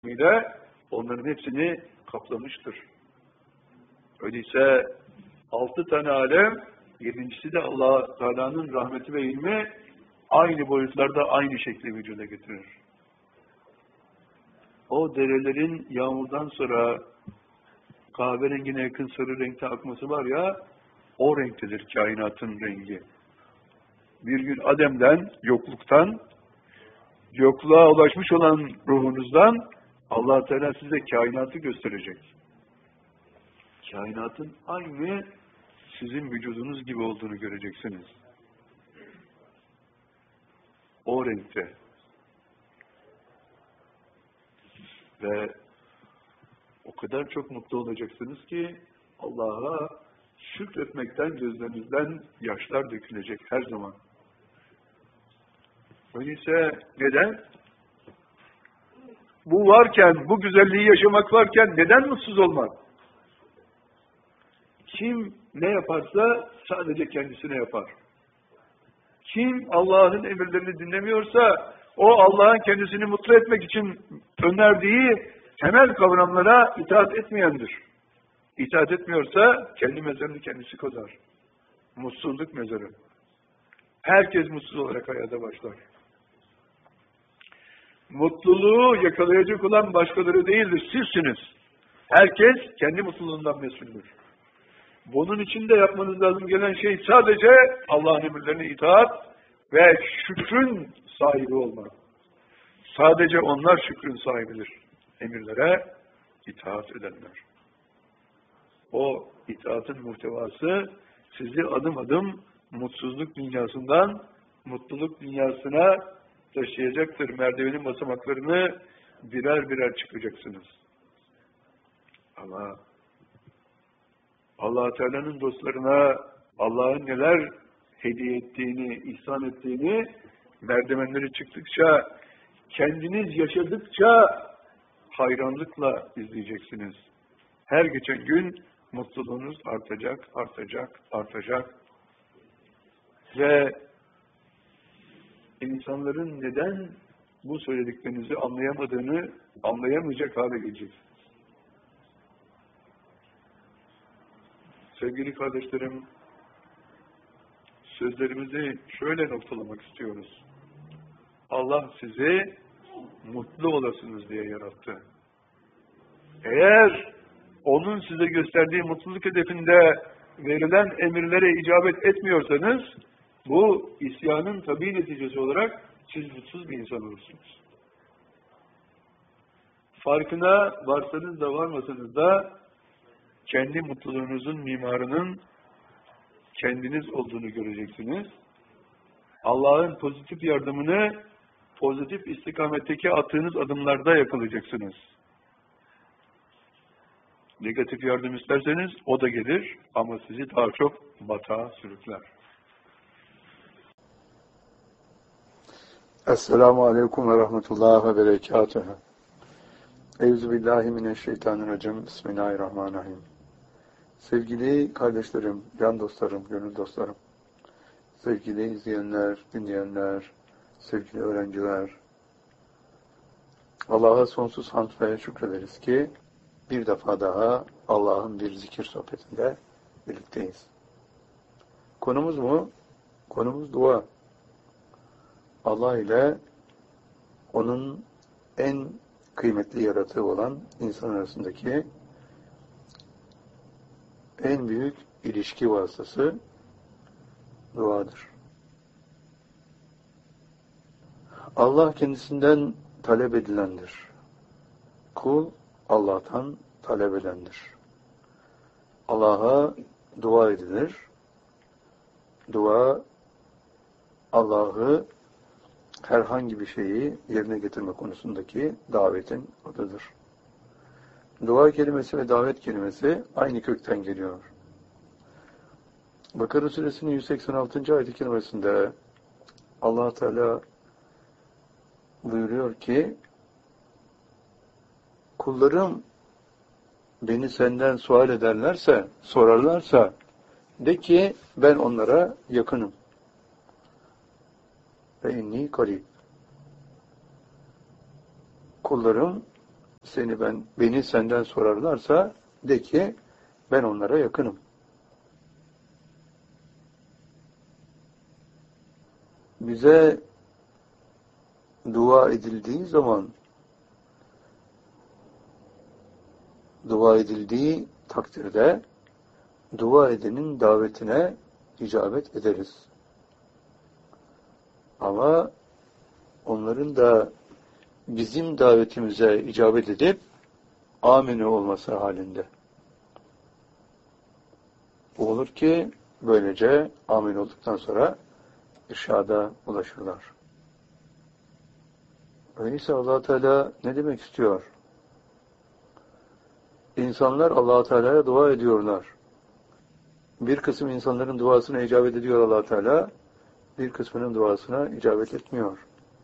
ile onların hepsini kaplamıştır. Öyleyse 6 tane alem, 7.'si de Allah Teala'nın rahmeti ve ilmi aynı boyutlarda aynı şekli vücuda getirir. O derelerin yağmurdan sonra kahverengine yakın sarı renkte akması var ya, o renktedir kainatın rengi. Bir gün Adem'den, yokluktan, yokluğa ulaşmış olan ruhunuzdan Allah Teala size kainatı gösterecek. Kainatın aynı sizin vücudunuz gibi olduğunu göreceksiniz. O renkte. Ve o kadar çok mutlu olacaksınız ki Allah'a şükretmekten gözlerinizden yaşlar dökülecek her zaman. Öyleyse neden? Bu varken, bu güzelliği yaşamak varken neden mutsuz olmak? Kim ne yaparsa sadece kendisine yapar. Kim Allah'ın emirlerini dinlemiyorsa o Allah'ın kendisini mutlu etmek için önerdiği temel kavramlara itaat etmeyendir. İtaat etmiyorsa kendi mezarını kendisi kazar. Mutsuzluk mezarı. Herkes mutsuz olarak hayata başlar. Mutluluğu yakalayacak olan başkaları değildir, sizsiniz. Herkes kendi mutluluğundan mesuldür. Bunun için de yapmanız lazım gelen şey sadece Allah'ın emirlerine itaat ve şükrün sahibi olmak. Sadece onlar şükrün sahibidir. Emirlere itaat edenler. O itaatın muhtevası sizi adım adım mutsuzluk dünyasından mutluluk dünyasına taşıyacaktır. Merdivenin basamaklarını birer birer çıkacaksınız. Ama Allah Teala'nın dostlarına Allah'ın neler hediye ettiğini, ihsan ettiğini merdivenleri çıktıkça, kendiniz yaşadıkça hayranlıkla izleyeceksiniz. Her geçen gün mutluluğunuz artacak, artacak, artacak. Ve insanların neden bu söylediklerinizi anlayamadığını anlayamayacak hale geleceksiniz. Sevgili kardeşlerim, sözlerimizi şöyle noktalamak istiyoruz. Allah sizi mutlu olasınız diye yarattı. Eğer onun size gösterdiği mutluluk hedefinde verilen emirlere icabet etmiyorsanız, bu isyanın tabii neticesi olarak siz mutsuz bir insan olursunuz. Farkına varsanız da varmasanız da kendi mutluluğunuzun mimarının kendiniz olduğunu göreceksiniz. Allah'ın pozitif yardımını pozitif istikametteki attığınız adımlarda yakalayacaksınız. Negatif yardım isterseniz o da gelir ama sizi daha çok batağa sürükler. Esselamu Aleyküm ve Rahmetullah ve Berekatuhu. Euzubillahimineşşeytanirracim. Bismillahirrahmanirrahim. Sevgili kardeşlerim, can dostlarım, gönül dostlarım, sevgili izleyenler, dinleyenler, sevgili öğrenciler, Allah'a sonsuz hamd ve şükrederiz ki bir defa daha Allah'ın bir zikir sohbetinde birlikteyiz. Konumuz mu? Konumuz dua. Allah ile onun en kıymetli yaratığı olan insan arasındaki en büyük ilişki vasıtası duadır. Allah kendisinden talep edilendir. Kul Allah'tan talep edendir. Allah'a dua edilir. Dua Allah'ı herhangi bir şeyi yerine getirme konusundaki davetin adıdır. Dua kelimesi ve davet kelimesi aynı kökten geliyor. Bakara Suresinin 186. ayet-i kerimesinde Allah Teala buyuruyor ki, kullarım beni senden sual ederlerse, sorarlarsa, de ki ben onlara yakınım. Ve inni karib. Kullarım beni senden sorarlarsa de ki ben onlara yakınım. Bize dua edildiği zaman, dua edildiği takdirde dua edenin davetine icabet ederiz. Ama onların da bizim davetimize icabet edip amine olması halinde. Olur ki böylece amin olduktan sonra irşada ulaşırlar. Öyleyse Allah Teala ne demek istiyor? İnsanlar Allah Teala'ya dua ediyorlar. Bir kısım insanların duasına icabet ediyor Allah Teala, bir kısmının duasına icabet etmiyor.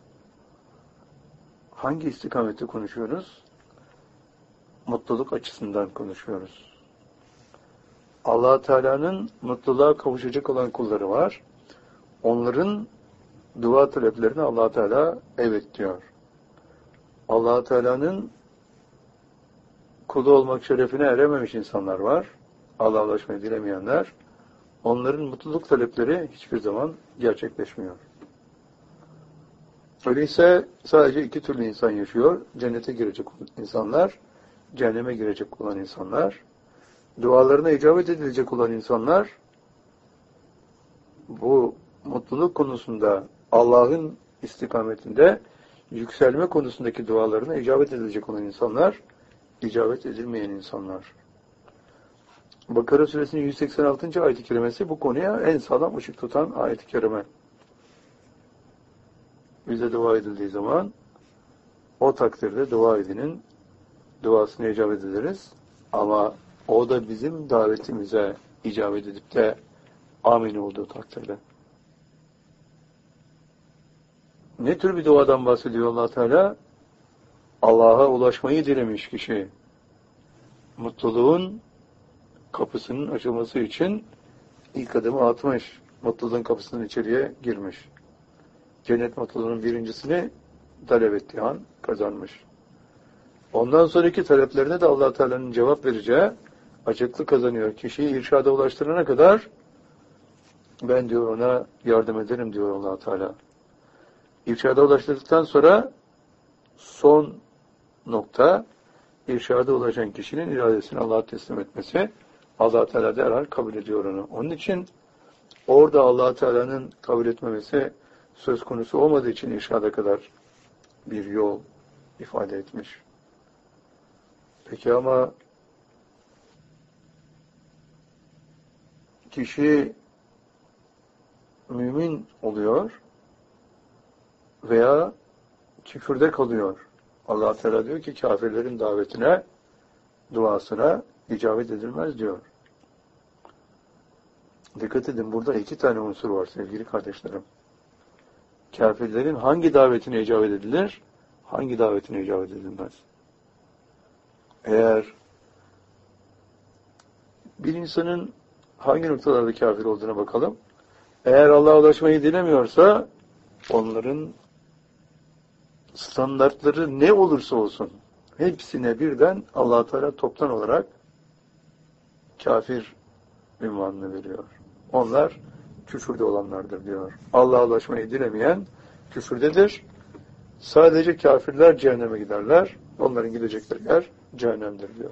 Hangi istikamette konuşuyoruz? Mutluluk açısından konuşuyoruz. Allah Teala'nın mutluluğa kavuşacak olan kulları var. Onların dua taleplerine Allah Teala evet diyor. Allah Teala'nın kulu olmak şerefine erememiş insanlar var. Allah'a ulaşmayı dilemeyenler. Onların mutluluk talepleri hiçbir zaman gerçekleşmiyor. Öyleyse sadece iki türlü insan yaşıyor. Cennete girecek insanlar, cehenneme girecek olan insanlar, dualarına icabet edilecek olan insanlar, bu mutluluk konusunda Allah'ın istikametinde yükselme konusundaki dualarına icabet edilecek olan insanlar, icabet edilmeyen insanlar. Bakara suresinin 186. ayet-i kerimesi bu konuya en sağlam ışık tutan ayet-i kerime. Bize dua edildiği zaman o takdirde dua edenin duasına icabet ederiz. Ama o da bizim davetimize icabet edip de amin olduğu takdirde. Ne tür bir duadan bahsediyor Allah Teala? Allah'a ulaşmayı dilemiş kişi. Mutluluğun kapısının açılması için ilk adımı atmış. Mutluluğun kapısının içeriye girmiş. Cennet mutluluğunun birincisini talep ettiği an kazanmış. Ondan sonraki taleplerine de Allah Teala'nın cevap vereceği açıklık kazanıyor. Kişiyi irşada ulaştırana kadar ben diyor ona yardım ederim diyor Allah Teala. İrşada ulaştırdıktan sonra son nokta irşada ulaşan kişinin iradesini Allah'a teslim etmesi. Allah Teala derhal kabul ediyor onu. Onun için orada Allah Teala'nın kabul etmemesi söz konusu olmadığı için irşada kadar bir yol ifade etmiş. Peki ama kişi mümin oluyor veya küfürde kalıyor. Allah Teala diyor ki kafirlerin davetine, duasına icabet edilmez diyor. Dikkat edin, burada iki tane unsur var sevgili kardeşlerim. Kafirlerin hangi davetine icabet edilir, hangi davetine icabet edilmez. Eğer bir insanın hangi noktalarda kafir olduğuna bakalım. Eğer Allah'a ulaşmayı dilemiyorsa onların standartları ne olursa olsun hepsine birden Allah Teala toptan olarak kafir ünvanını veriyor. Onlar küfürde olanlardır diyor. Allah'a ulaşmayı dilemeyen küfürdedir. Sadece kafirler cehenneme giderler. Onların gidecekleri yer cehennemdir diyor.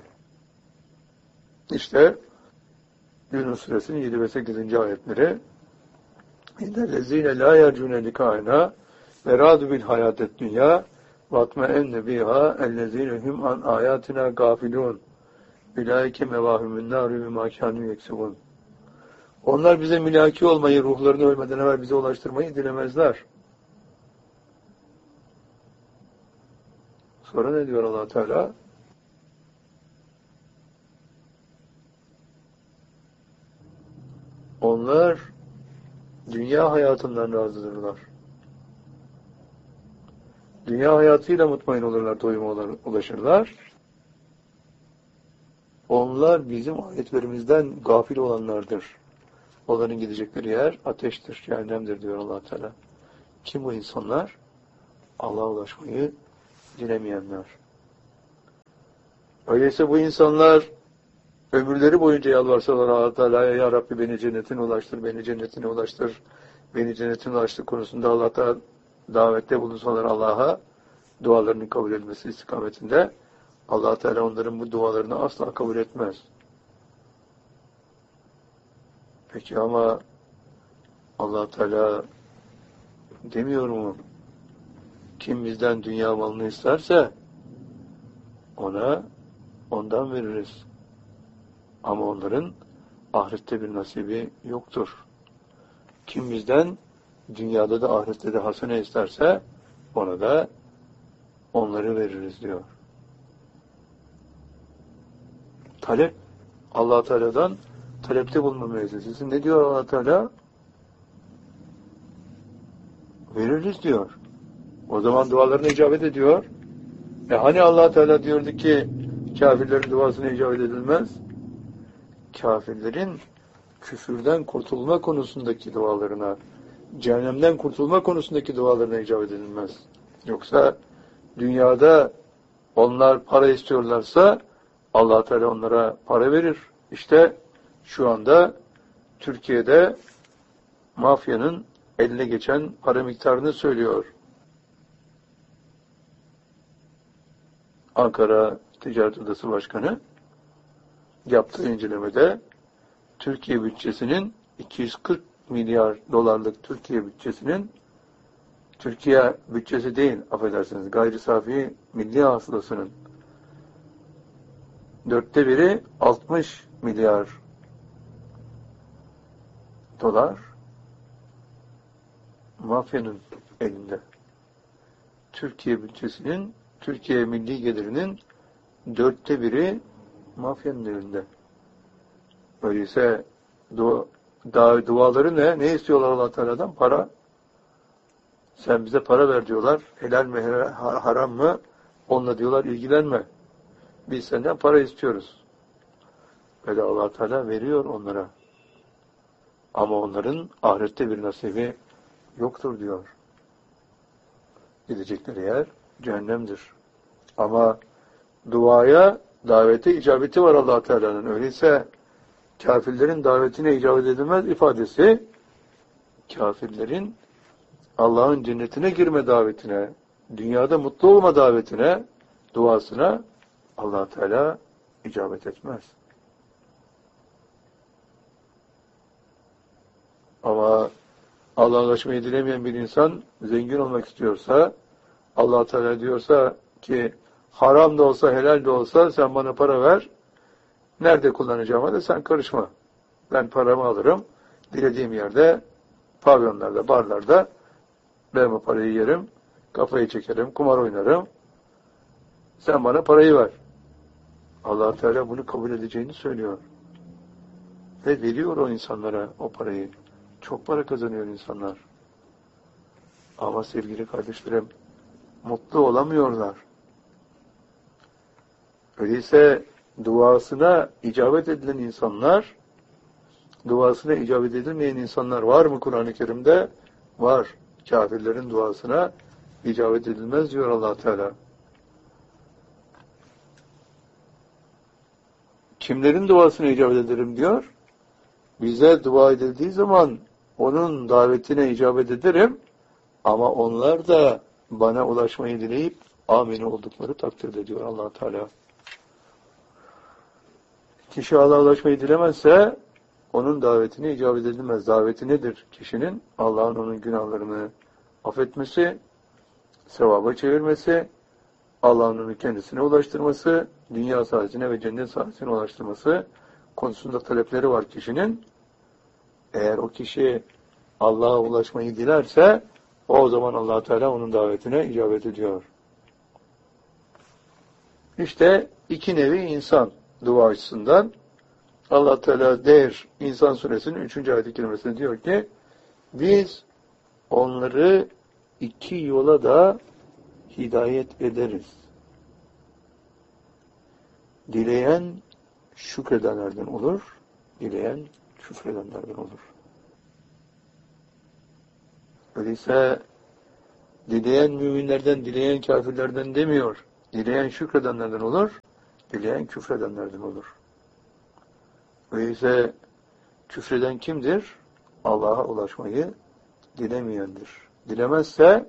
İşte Yunus suresinin 7 ve 8. ayetleri İnnellezîne lâ yercûne likâina ve râdü bil hayâtet dünyâ vatme'enne bihâ ellezîne hum an âyâtina gâfilûn ulaike mevâhumün nârü bimâ kânû yeksibûn. Onlar bize mülaki olmayı, ruhlarını ölmeden evvel bize ulaştırmayı dilemezler. Sonra ne diyor Allah Teala? Onlar dünya hayatından razıdırlar. Dünya hayatıyla mutmain olurlar, doyuma ulaşırlar. Onlar bizim ayetlerimizden gafil olanlardır. Onların gidecekleri yer ateştir, cehennemdir diyor Allah Teala. Kim bu insanlar? Allah'a ulaşmayı dilemeyenler. Öyleyse bu insanlar ömürleri boyunca yalvarsalar Allah Teala'ya, ya Rabbi beni cennetine ulaştır, beni cennetine ulaştır, beni cennetine ulaştır konusunda Allah'ta davette bulunsalar Allah'a, dualarının kabul edilmesi istikametinde, Allah Teala onların bu dualarını asla kabul etmez. Peki ama Allah Teala demiyor mu? Kim bizden dünya malını isterse ona ondan veririz. Ama onların ahirette bir nasibi yoktur. Kim bizden dünyada da ahirette de hasene isterse ona da onları veririz diyor. Talep, Allah Teala'dan talepte bulunmayız. Sizin ne diyor Allah Teala? Veririz diyor. O zaman dualarına icabet ediyor. Hani Allah Teala diyordu ki kafirlerin duasına icabet edilmez? Kafirlerin küfürden kurtulma konusundaki dualarına, cehennemden kurtulma konusundaki dualarına icabet edilmez. Yoksa dünyada onlar para istiyorlarsa Allah Teala onlara para verir. İşte şu anda Türkiye'de mafyanın eline geçen para miktarını söylüyor. Ankara Ticaret Odası Başkanı yaptığı incelemede Türkiye bütçesinin 240 milyar dolarlık Türkiye bütçesinin, Türkiye bütçesi değil, affedersiniz, gayri safi milli hasılasının 1/4 60 milyar dolar mafyanın elinde. Türkiye bütçesinin, Türkiye milli gelirinin 1/4 mafyanın elinde. Öyleyse duaları ne? Ne istiyorlar Allah Teala'dan? Para. Sen bize para ver diyorlar. Helal mi, haram mı? Onunla diyorlar ilgilenme. Biz senden para istiyoruz. Böyle Allah Teala veriyor onlara. Ama onların ahirette bir nasibi yoktur diyor. Gidecekleri yer cehennemdir. Ama duaya, davete icabeti var Allah Teala'nın. Öyleyse kafirlerin davetine icabet edilmez ifadesi, kafirlerin Allah'ın cennetine girme davetine, dünyada mutlu olma davetine, duasına Allah Teala icabet etmez. Ama Allah'a ulaşmayı dilemeyen bir insan zengin olmak istiyorsa, Allah Teala diyorsa ki haram da olsa helal de olsa sen bana para ver, nerede kullanacağıma da sen karışma. Ben paramı alırım, dilediğim yerde, pavyonlarda, barlarda ben bu parayı yerim, kafayı çekerim, kumar oynarım. Sen bana parayı ver. Allah Teala bunu kabul edeceğini söylüyor. Ve veriyor o insanlara o parayı. Çok para kazanıyor insanlar. Ama sevgili kardeşlerim, mutlu olamıyorlar. Öyleyse duasına icabet edilen insanlar, duasına icabet edilmeyen insanlar var mı Kur'an-ı Kerim'de? Var. Kafirlerin duasına icabet edilmez diyor Allah Teala. Kimlerin duasına icabet ederim diyor? Bize dua edildiği zaman onun davetine icabet ederim ama onlar da bana ulaşmayı dileyip amin oldukları takdirde diyor Allah Teala. Kişi Allah'a ulaşmayı dilemezse onun davetine icabet edilmez. Daveti nedir? Kişinin Allah'ın onun günahlarını affetmesi, sevaba çevirmesi, Allah'ın onu kendisine ulaştırması, dünya saadetine ve cennet saadetine ulaştırması konusunda talepleri var kişinin. Eğer o kişi Allah'a ulaşmayı dilerse o zaman Allah Teala onun davetine icabet ediyor. İşte iki nevi insan dua açısından Allah Teala der İnsan Suresinin 3. ayet-i kerimesinde diyor ki biz onları iki yola da hidayet ederiz. Dileyen şükredenlerden olur, dileyen küfredenlerden olur. Öyleyse dileyen müminlerden, dileyen kafirlerden demiyor. Dileyen şükredenlerden olur, dileyen küfredenlerden olur. Öyleyse küfreden kimdir? Allah'a ulaşmayı dilemeyendir. Dilemezse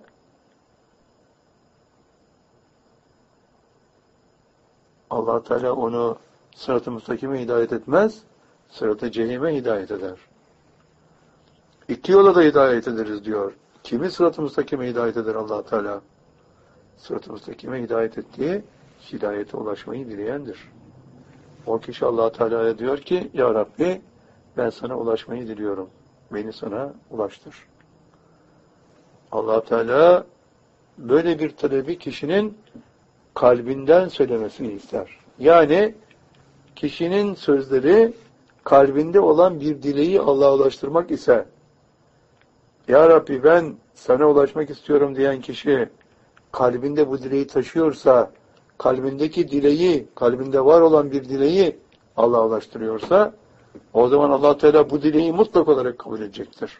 Allah Teala onu sırat-ı müstakime hidayet etmez, sırat-ı cehime hidayet eder. İki yola da hidayet ederiz diyor. Kimi sırat-ı müstakime hidayet eder Allah Teala? Sırat-ı müstakime hidayet ettiği, hidayete ulaşmayı dileyendir. O kişi Allah Teala'ya diyor ki, Ya Rabbi, ben sana ulaşmayı diliyorum. Beni sana ulaştır. Allah Teala böyle bir talebi kişinin kalbinden söylemesini ister. Yani kişinin sözleri kalbinde olan bir dileği Allah'a ulaştırmak ise, Ya Rabbi ben sana ulaşmak istiyorum diyen kişi kalbinde bu dileği taşıyorsa, kalbindeki dileği, kalbinde var olan bir dileği Allah'a ulaştırıyorsa, o zaman Allah Teala bu dileği mutlak olarak kabul edecektir.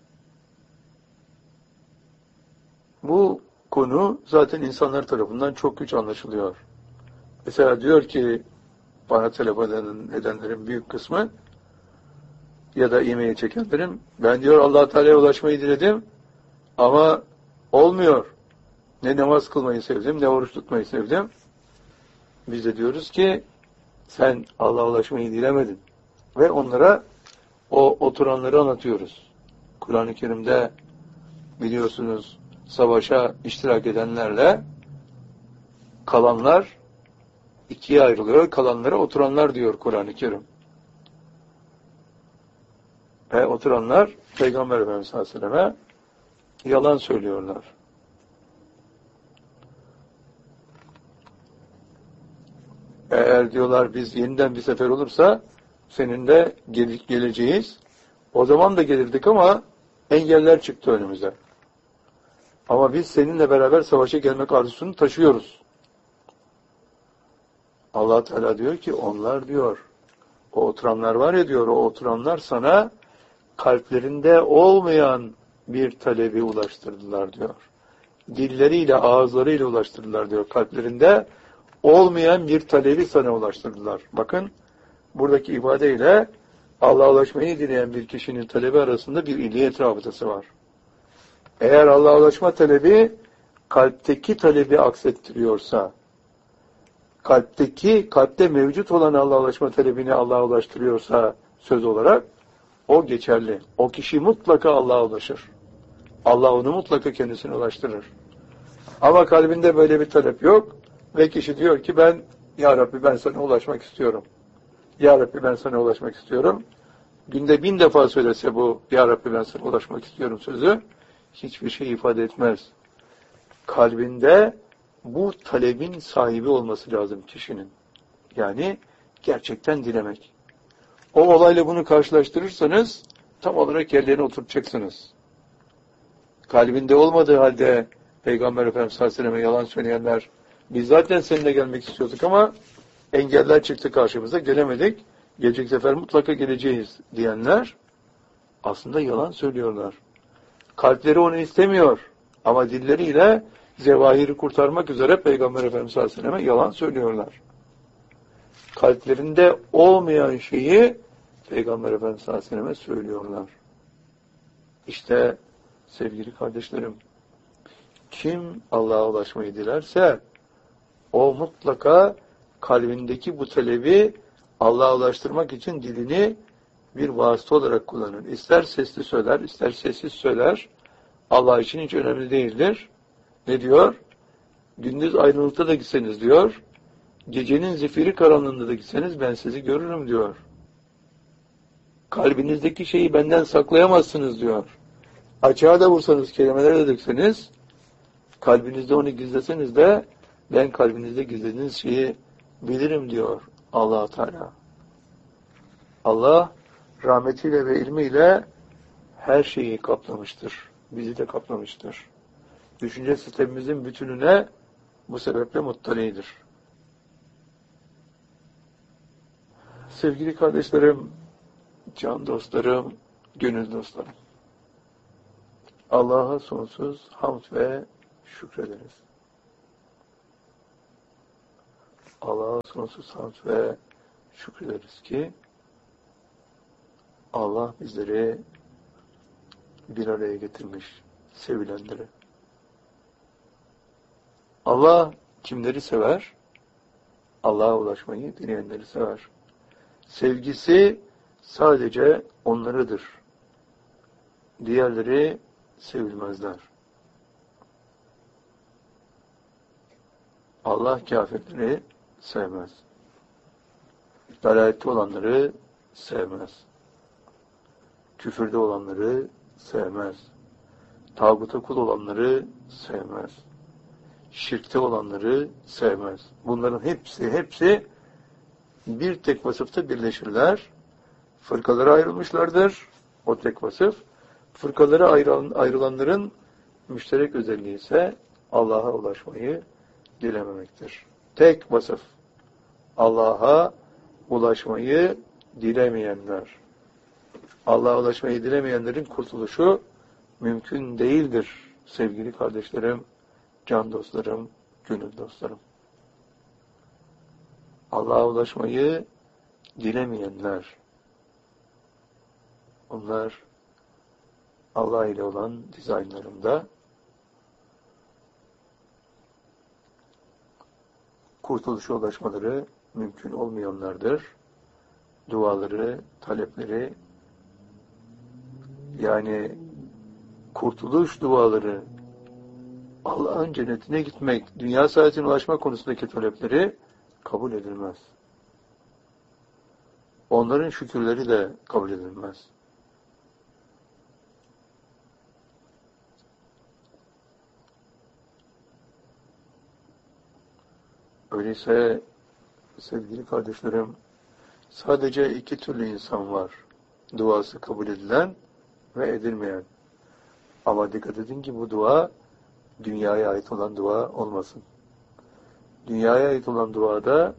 Bu konu zaten insanlar tarafından çok güç anlaşılıyor. Mesela diyor ki bana telefon edenlerin büyük kısmı ya da e-mail çekenlerin, ben diyor Allah Teala'ya ulaşmayı diledim ama olmuyor. Ne namaz kılmayı sevdim, ne oruç tutmayı sevdim. Biz de diyoruz ki sen Allah'a ulaşmayı dilemedin. Ve onlara o oturanları anlatıyoruz. Kur'an-ı Kerim'de biliyorsunuz savaşa iştirak edenlerle kalanlar ikiye ayrılıyor. Kalanlara oturanlar diyor Kur'an-ı Kerim. Ve oturanlar Peygamber Efendimiz Aleyhisselam'a yalan söylüyorlar. Eğer diyorlar biz yeniden bir sefer olursa seninle geleceğiz. O zaman da gelirdik ama engeller çıktı önümüze. Ama biz seninle beraber savaşa gelmek arzusunu taşıyoruz. Allah Teala diyor ki onlar diyor, o oturanlar var ya diyor, o oturanlar sana kalplerinde olmayan bir talebi ulaştırdılar diyor. Dilleriyle, ağızlarıyla ulaştırdılar diyor. Kalplerinde olmayan bir talebi sana ulaştırdılar. Bakın, buradaki ifadeyle Allah'a ulaşmayı dileyen bir kişinin talebi arasında bir illiyet rabıtası var. Eğer Allah'a ulaşma talebi kalpteki talebi aksettiriyorsa, kalpte mevcut olan Allah'a ulaşma talebini Allah'a ulaştırıyorsa söz olarak o geçerli. O kişi mutlaka Allah'a ulaşır. Allah onu mutlaka kendisine ulaştırır. Ama kalbinde böyle bir talep yok ve kişi diyor ki ben Ya Rabbi ben sana ulaşmak istiyorum. Ya Rabbi ben sana ulaşmak istiyorum. Günde 1000 defa söylese bu Ya Rabbi ben sana ulaşmak istiyorum sözü hiçbir şey ifade etmez. Kalbinde bu talebin sahibi olması lazım kişinin. Yani gerçekten dilemek. O olayla bunu karşılaştırırsanız tam olarak yerlerine oturtacaksınız. Kalbinde olmadığı halde Peygamber Efendimiz Aleyhisselam'a yalan söyleyenler biz zaten seninle gelmek istiyorduk ama engeller çıktı karşımıza gelemedik. Gelecek sefer mutlaka geleceğiz diyenler aslında yalan söylüyorlar. Kalpleri onu istemiyor ama dilleriyle zevahiri kurtarmak üzere Peygamber Efendimiz Aleyhisselam'a yalan söylüyorlar. Kalplerinde olmayan şeyi Peygamber Efendimiz Aleyhisselam'a söylüyorlar. İşte sevgili kardeşlerim, kim Allah'a ulaşmayı dilerse o mutlaka kalbindeki bu talebi Allah'a ulaştırmak için dilini bir vasıta olarak kullanır. İster sesli söyler, ister sessiz söyler. Allah için hiç önemli değildir. Ne diyor? Gündüz aydınlıkta da gitseniz diyor, gecenin zifiri karanlığında da gitseniz ben sizi görürüm diyor. Kalbinizdeki şeyi benden saklayamazsınız diyor. Açığa da vursanız, kelimelere de dökseniz, kalbinizde onu gizleseniz de ben kalbinizde gizlediğiniz şeyi bilirim diyor Allah Teala. Allah rahmetiyle ve ilmiyle her şeyi kaplamıştır. Bizi de kaplamıştır. Düşünce sistemimizin bütününe bu sebeple muttalidir. Sevgili kardeşlerim, can dostlarım, gönül dostlarım. Allah'a sonsuz hamd ve şükrederiz. Allah'a sonsuz hamd ve şükrederiz ki Allah bizleri bir araya getirmiş, sevilenleri. Allah kimleri sever? Allah'a ulaşmayı dileyenleri sever. Sevgisi sadece onlarıdır. Diğerleri sevilmezler. Allah kafirleri sevmez. Dalalette olanları sevmez. Küfürde olanları sevmez. Tağuta kul olanları sevmez. Şirkte olanları sevmez. Bunların hepsi bir tek vasıfta birleşirler. Fırkalara ayrılmışlardır. O tek vasıf. Fırkalara ayrılanların müşterek özelliği ise Allah'a ulaşmayı dilememektir. Tek vasıf. Allah'a ulaşmayı dilemeyenler. Allah'a ulaşmayı dilemeyenlerin kurtuluşu mümkün değildir. Sevgili kardeşlerim, can dostlarım, gönül dostlarım. Allah'a ulaşmayı dilemeyenler, onlar Allah ile olan dizaynlarında kurtuluşa ulaşmaları mümkün olmayanlardır. Duaları, talepleri, yani kurtuluş duaları, Allah'ın cennetine gitmek, dünya saadetine ulaşma konusundaki talepleri kabul edilmez. Onların şükürleri de kabul edilmez. Öyleyse sevgili kardeşlerim, sadece iki türlü insan var. Duası kabul edilen ve edilmeyen. Ama dikkat edin ki bu dua dünyaya ait olan dua olmasın. Dünyaya ait olan duada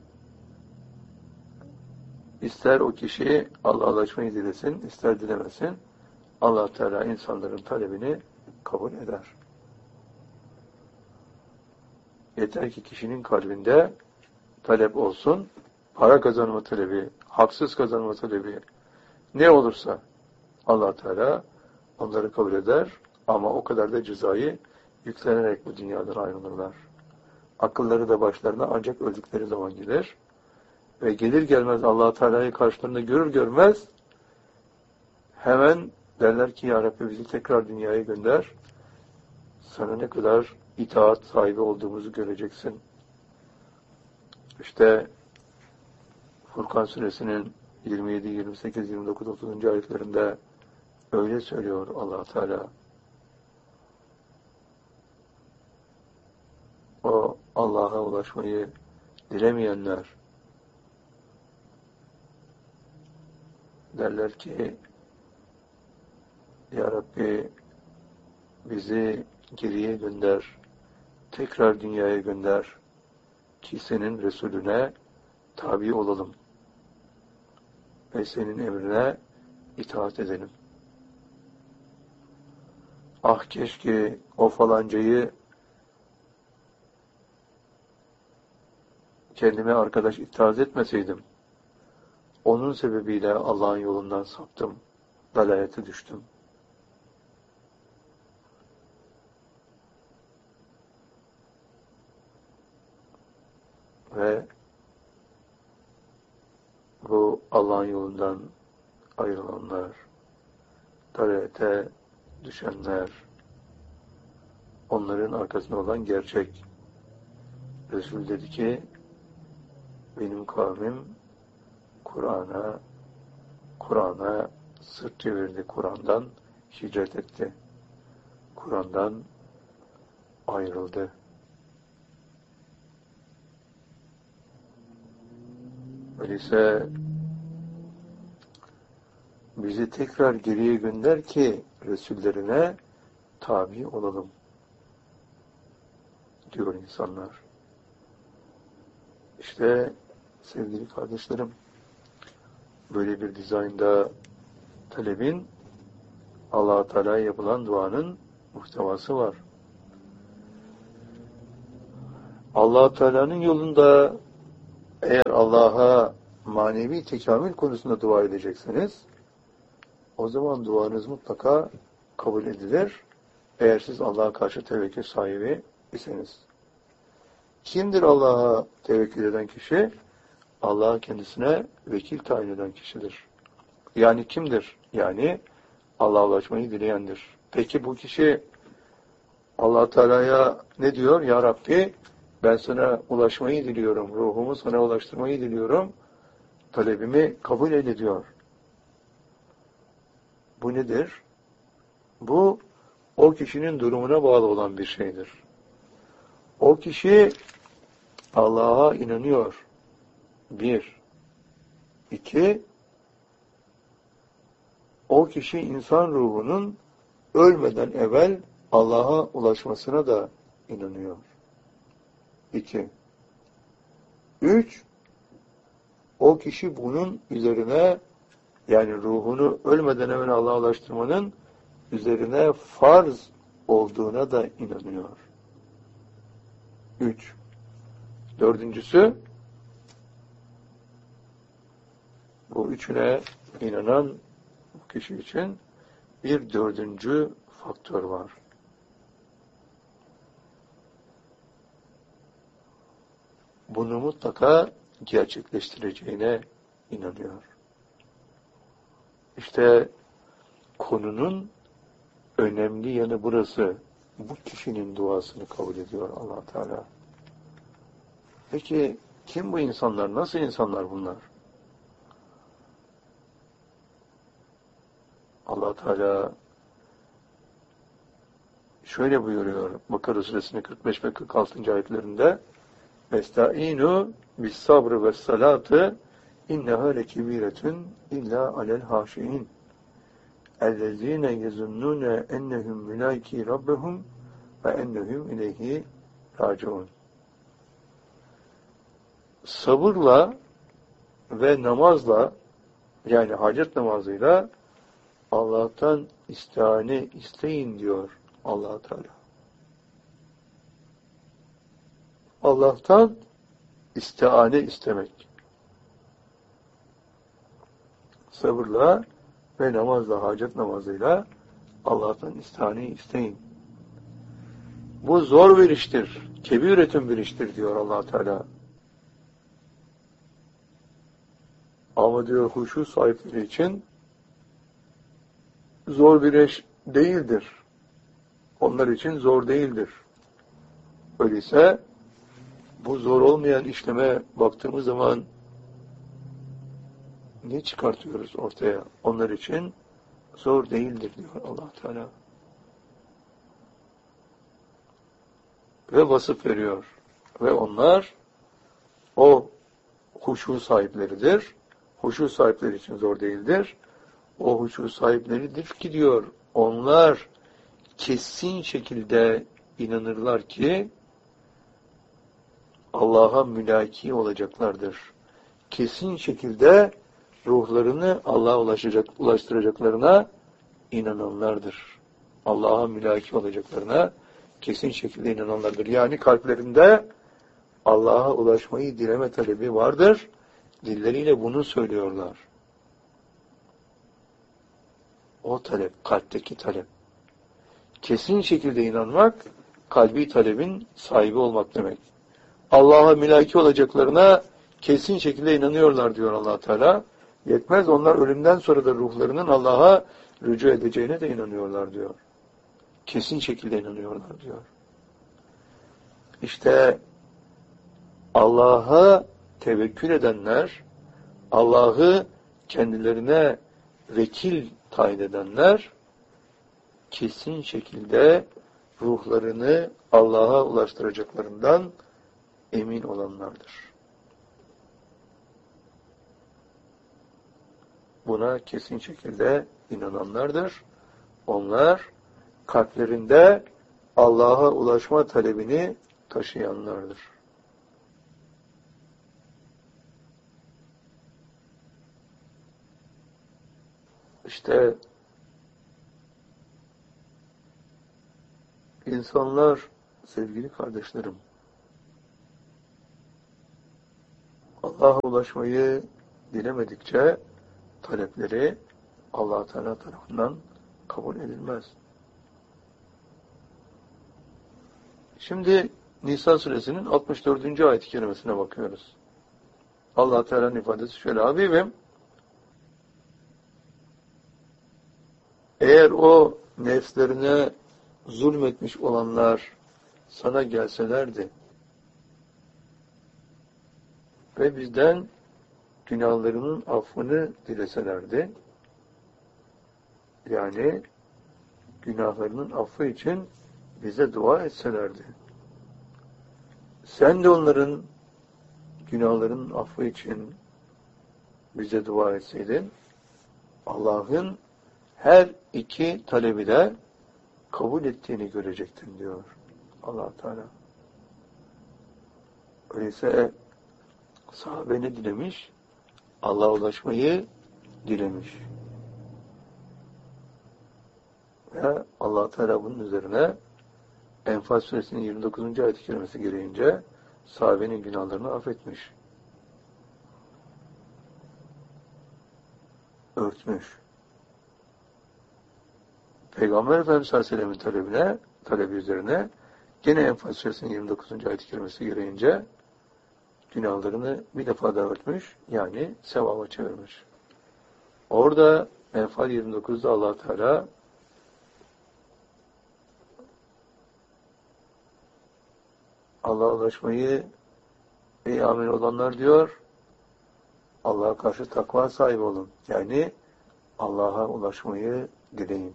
ister o kişi Allah'a ulaşmayı dilesin, ister dilemesin, Allah Teala insanların talebini kabul eder. Yeter ki kişinin kalbinde talep olsun, para kazanma talebi, haksız kazanma talebi, ne olursa Allah Teala onları kabul eder ama o kadar da cezayı yüklenerek bu dünyadan ayrılırlar. Akılları da başlarına ancak öldükleri zaman gelir. Ve gelir gelmez Allah Teala'yı karşılarında görür görmez hemen derler ki ya Rabbi bizi tekrar dünyaya gönder. Sana ne kadar itaat sahibi olduğumuzu göreceksin. İşte Furkan suresinin 27, 28, 29, 30. ayetlerinde öyle söylüyor Allah Teala. O Allah'a ulaşmayı dilemeyenler derler ki ya Rabbi bizi geriye gönder, tekrar dünyaya gönder ki senin Resulüne tabi olalım ve senin emrine itaat edelim. Ah keşke o falancayı kendime arkadaş itaat etmeseydim. Onun sebebiyle Allah'ın yolundan saptım, dalalete düştüm. Ve bu Allah'ın yolundan ayrılanlar, dalalete düşenler, onların arkasında olan gerçek. Resul dedi ki, benim kavmim Kur'an'a sırt çevirdi, Kur'an'dan hicret etti. Kur'an'dan ayrıldı. Öyleyse bizi tekrar geriye gönder ki Resullerine tabi olalım diyor insanlar. İşte sevgili kardeşlerim, böyle bir dizaynda talebin Allah-u Teala'ya yapılan duanın muhtevası var. Allah-u Teala'nın yolunda Eğer Allah'a manevi tekamül konusunda dua edecekseniz, o zaman duanız mutlaka kabul edilir. Eğer siz Allah'a karşı tevekkül sahibi iseniz. Kimdir Allah'a tevekkül eden kişi? Allah kendisine vekil tayin eden kişidir. Yani kimdir? Yani Allah'a ulaşmayı dileyendir. Peki bu kişi Allah Teala'ya ne diyor? Ya Rabbi, ben sana ulaşmayı diliyorum. Ruhumu sana ulaştırmayı diliyorum. Talebimi kabul eyle diyor. Bu nedir? Bu o kişinin durumuna bağlı olan bir şeydir. O kişi Allah'a inanıyor. Bir. İki, o kişi insan ruhunun ölmeden evvel Allah'a ulaşmasına da inanıyor. İki. Üç, o kişi bunun üzerine, yani ruhunu ölmeden evvel Allah'a ulaştırmanın üzerine farz olduğuna da inanıyor. Üç. Dördüncüsü, bu üçüne inanan kişi için bir dördüncü faktör var. Bunu mutlaka gerçekleştireceğine inanıyor. İşte konunun önemli yanı burası. Bu kişinin duasını kabul ediyor Allah Teala. Peki kim bu insanlar? Nasıl insanlar bunlar? Allah Teala şöyle buyuruyor Bakara Suresinin 45 ve 46. ayetlerinde: "Vesta'inu bis sabrı ve salatı inneha lekebiretun illa alel haşiin ellezine yezunnune ennehum mülaki rabbehum ve ennehum ileyhi raciun." Sabırla ve namazla, yani hacet namazıyla Allah'tan istihane isteyin diyor Allah Teala. Allah'tan istihane istemek. Sabırla ve namazla, hacet namazıyla Allah'tan istihane isteyin. Bu zor bir iştir. Kebiretün bir iştir diyor Allah Teala. Ama diyor huşu sahipleri için zor bir iş değildir. Onlar için zor değildir. Öyleyse bu zor olmayan işleme baktığımız zaman ne çıkartıyoruz ortaya? Onlar için zor değildir diyor Allah Teala. Ve vasıf veriyor. Ve onlar o huşu sahipleridir. Huşu sahipleri için zor değildir. O huşu sahipleridir ki diyor, onlar kesin şekilde inanırlar ki Allah'a mülaki olacaklardır. Kesin şekilde ruhlarını Allah'a ulaştıracaklarına inananlardır. Allah'a mülaki olacaklarına kesin şekilde inananlardır. Yani kalplerinde Allah'a ulaşmayı dileme talebi vardır. Dilleriyle bunu söylüyorlar. O talep, kalpteki talep. Kesin şekilde inanmak, kalbi talebin sahibi olmak demek. Allah'a mülaki olacaklarına kesin şekilde inanıyorlar diyor Allah Teala. Yetmez, onlar ölümden sonra da ruhlarının Allah'a rücu edeceğine de inanıyorlar diyor. Kesin şekilde inanıyorlar diyor. İşte Allah'a tevekkül edenler, Allah'ı kendilerine vekil tayin edenler, kesin şekilde ruhlarını Allah'a ulaştıracaklarından emin olanlardır. Buna kesin şekilde inananlardır. Onlar kalplerinde Allah'a ulaşma talebini taşıyanlardır. İşte insanlar, sevgili kardeşlerim, Allah Allah'a ulaşmayı dilemedikçe talepleri Allah Teala tarafından kabul edilmez. Şimdi Nisa suresinin 64. ayet-i kerimesine bakıyoruz. Allah Teala'nın ifadesi şöyle: Habibim, eğer o nefslerine zulmetmiş olanlar sana gelselerdi ve bizden günahlarının affını dileselerdi, yani günahlarının affı için bize dua etselerdi, sen de onların günahlarının affı için bize dua etseydin, Allah'ın her iki talebi de kabul ettiğini görecektin diyor Allah Teala. Öyleyse sahabe ne dilemiş? Allah'a ulaşmayı dilemiş. Ve Allah Teala bunun üzerine Enfal suresinin 29. ayet-i kerimesi gereğince sahabenin günahlarını affetmiş. Örtmüş. Peygamber Efendimiz sallallahu aleyhi ve sellem'in talebi üzerine gene Enfal suresinin 29. ayet-i kerimesi gereğince günahlarını bir defa daha örtmüş, yani sevaba çevirmiş. Orada Enfal 29'da Allah Teala Allah'a ulaşmayı ey amin olanlar diyor, Allah'a karşı takva sahibi olun. Yani Allah'a ulaşmayı dileyin.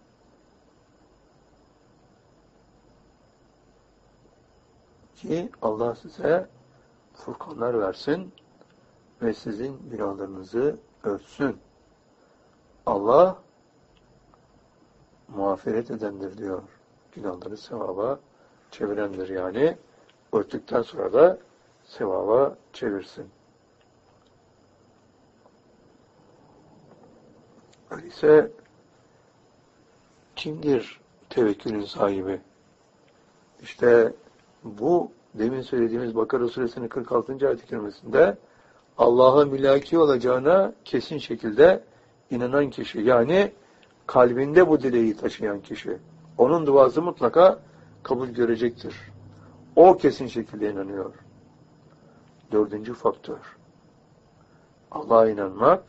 Ki Allah size furkanlar versin ve sizin günahlarınızı örtsün. Allah mağfiret edendir diyor. Günahları sevaba çevirendir, yani örttükten sonra da sevaba çevirsin. Öyleyse kimdir tevekkülün sahibi? İşte bu demin söylediğimiz Bakara suresinin 46. ayet-i kerimesinde Allah'a mülaki olacağına kesin şekilde inanan kişi, yani kalbinde bu dileği taşıyan kişi, onun duası mutlaka kabul görecektir. O kesin şekilde inanıyor. 4. faktör. Allah'a inanmak,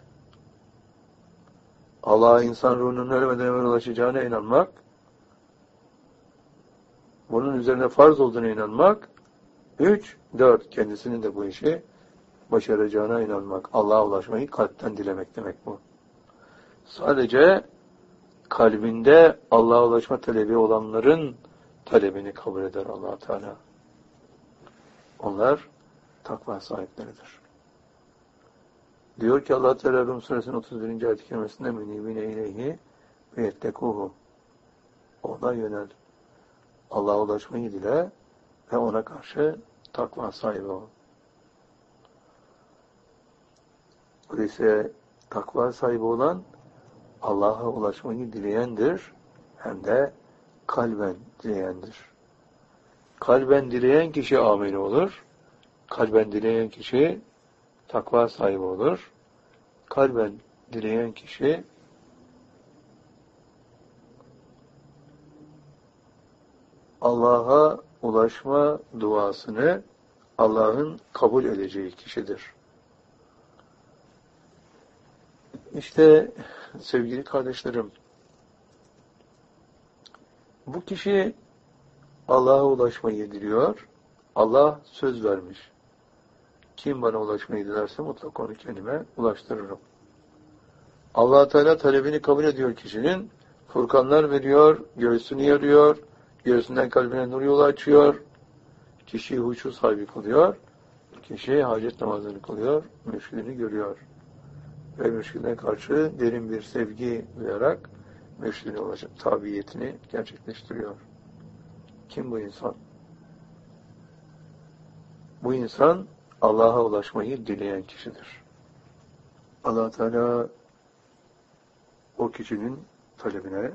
Allah'a insan ruhunun ölmeden evvel ulaşacağına inanmak, bunun üzerine farz olduğuna inanmak, 3, 4, kendisinin de bu işi başaracağına inanmak. Allah'a ulaşmayı kalpten dilemek demek bu. Sadece kalbinde Allah'a ulaşma talebi olanların talebini kabul eder Allah Teala. Onlar takva sahipleridir. Diyor ki Allah Teala Rum suresinin 31. ayet-i kerimesinde menibine ileyhi ve yettekuhu. Ona yönel. Allah'a ulaşmayı dile ve ona karşı takva sahibi ol. Öyleyse takva sahibi olan Allah'a ulaşmayı dileyendir, hem de kalben dileyendir. Kalben dileyen kişi ameli olur. Kalben dileyen kişi takva sahibi olur. Kalben dileyen kişi Allah'a ulaşma duasını Allah'ın kabul edeceği kişidir. İşte sevgili kardeşlerim, bu kişi Allah'a ulaşmayı diliyor. Allah söz vermiş. Kim bana ulaşmayı dilerse mutlaka onu kendime ulaştırırım. Allah Teala talebini kabul ediyor kişinin. Furkanlar veriyor, göğsünü yarıyor, göğsünden kalbine nur yolu açıyor. Kişiyi huşu sahibi kılıyor. Kişi hacet namazını kılıyor, mürşidini görüyor. Ve mürşidine karşı derin bir sevgi duyarak mürşidine ulaşıp tabiyetini gerçekleştiriyor. Kim bu insan? Bu insan Allah'a ulaşmayı dileyen kişidir. Allah Teala o kişinin talebine,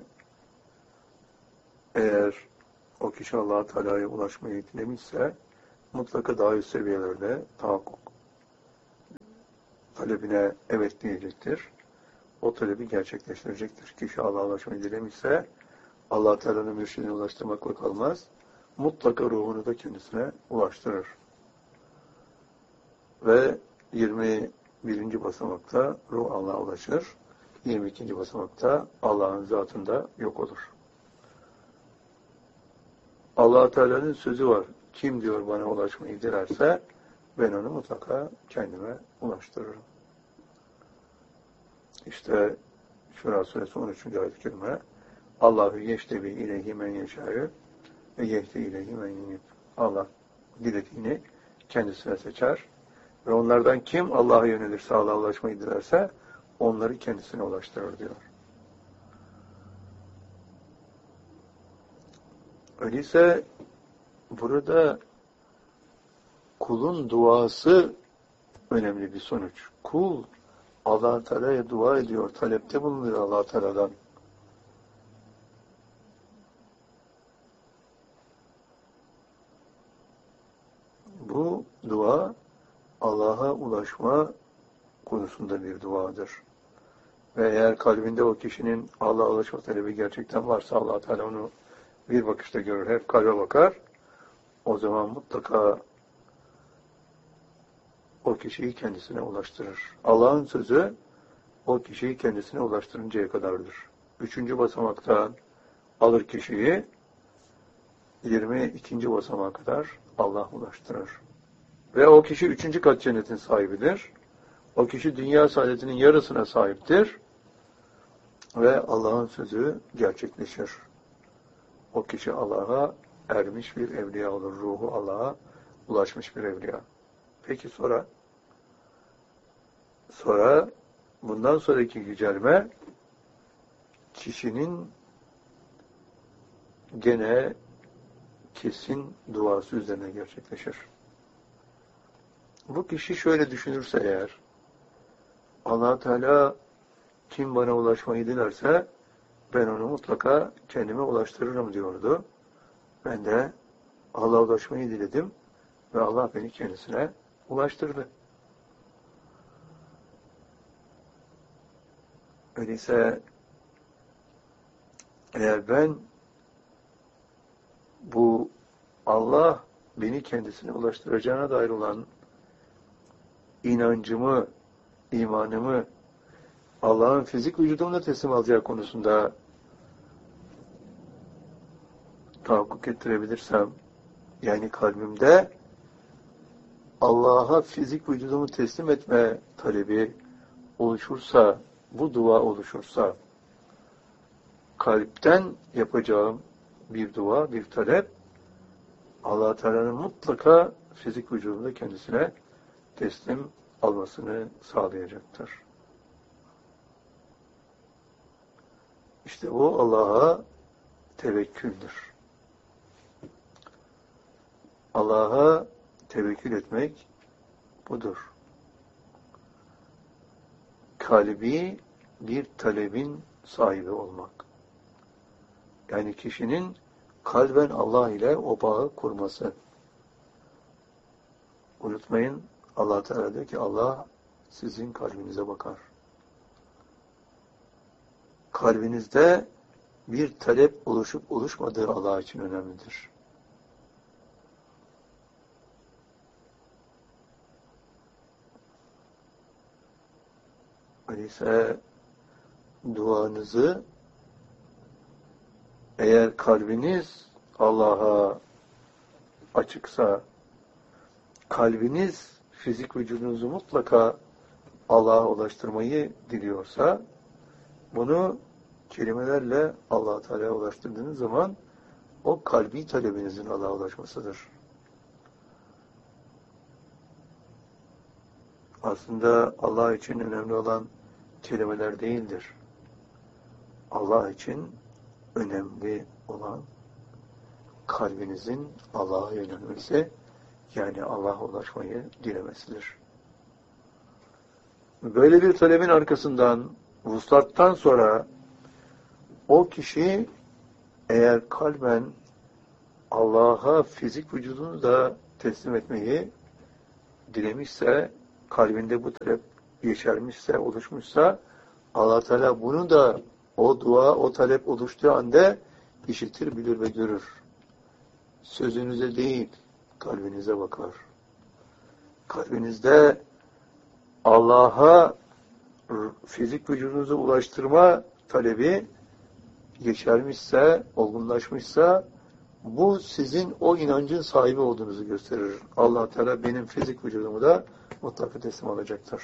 eğer o kişi Allah Teala'ya ulaşmayı dilemişse mutlaka daha üst seviyelerde tahakkuk talebine evet diyecektir. O talebi gerçekleştirecektir. Kişi Allah'a ulaşmayı dilemişse Allah Teala'nın mürşidine ulaştırmakla kalmaz. Mutlaka ruhunu da kendisine ulaştırır. Ve 21. basamakta ruh Allah'a ulaşır. 22. basamakta Allah'ın zatında yok olur. Allah Teala'nın sözü var. Kim diyor bana ulaşmayı dilerse ben onu mutlaka kendime ulaştırırım. İşte Şura Suresi 13. ayet-i kerime Allahu yeştebi ileyhi men yeşâ'yı ve yehdi ileyhi men yunib. Allah dilediğini kendisine seçer ve onlardan kim Allah'a yönelirse, Allah'a ulaşmayı dilerse onları kendisine ulaştırır diyor. Öyleyse burada kulun duası önemli bir sonuç. Kul Allah Teala'ya dua ediyor, talepte bulunuyor Allah Teala'dan. Bu dua Allah'a ulaşma konusunda bir duadır. Ve eğer kalbinde o kişinin Allah'a ulaşma talebi gerçekten varsa Allah Teala onu bir bakışta görür, hep kalbe bakar. O zaman mutlaka o kişiyi kendisine ulaştırır. Allah'ın sözü o kişiyi kendisine ulaştırıncaya kadardır. 3. basamaktan alır kişiyi 22. basamağa kadar Allah ulaştırır. Ve o kişi 3. kat cennetin sahibidir. O kişi dünya saadetinin yarısına sahiptir. Ve Allah'ın sözü gerçekleşir. O kişi Allah'a ermiş bir evliya olur. Ruhu Allah'a ulaşmış bir evliya. Peki sonra bundan sonraki yücelme kişinin gene kesin duası üzerine gerçekleşir. Bu kişi şöyle düşünürse eğer, Allah Teala kim bana ulaşmayı dilerse ben onu mutlaka kendime ulaştırırım diyordu. Ben de Allah'a ulaşmayı diledim ve Allah beni kendisine ulaştırdı. Öyleyse eğer ben bu Allah beni kendisine ulaştıracağına dair olan inancımı, imanımı Allah'ın fizik vücudumla teslim alacağı konusunda tahakkuk ettirebilirsem, yani kalbimde Allah'a fizik vücudumu teslim etme talebi oluşursa, bu dua oluşursa, kalpten yapacağım bir dua, bir talep, Allah Teala'nın mutlaka fizik vücudunda kendisine teslim almasını sağlayacaktır. İşte bu Allah'a tevekküldür. Allah'a tevekkül etmek budur. Kalbi bir talebin sahibi olmak. Yani kişinin kalben Allah ile o bağı kurması. Unutmayın, Allah Teala diyor ki Allah sizin kalbinize bakar. Kalbinizde bir talep oluşup oluşmadığı Allah için önemlidir. Öyleyse duanızı eğer kalbiniz Allah'a açıksa, kalbiniz fizik vücudunuzu mutlaka Allah'a ulaştırmayı diliyorsa, bunu kelimelerle Allah Teala'ya ulaştırdığınız zaman o kalbi talebinizin Allah'a ulaşmasıdır. Aslında Allah için önemli olan kelimeler değildir. Allah için önemli olan kalbinizin Allah'a yönelmesi, yani Allah'a ulaşmayı dilemesidir. Böyle bir talebin arkasından, vuslattan sonra o kişi eğer kalben Allah'a fizik vücudunu da teslim etmeyi dilemişse, kalbinde bu talep yeşermişse, oluşmuşsa Allah Teala bunu da o dua, o talep oluştuğu anda işitir, bilir ve görür. Sözünüze değil, kalbinize bakar. Kalbinizde Allah'a fizik vücudunuza ulaştırma talebi yeşermişse, olgunlaşmışsa bu sizin o inancın sahibi olduğunuzu gösterir. Allah Teala benim fizik vücudumu da mutlaka teslim alacaktır.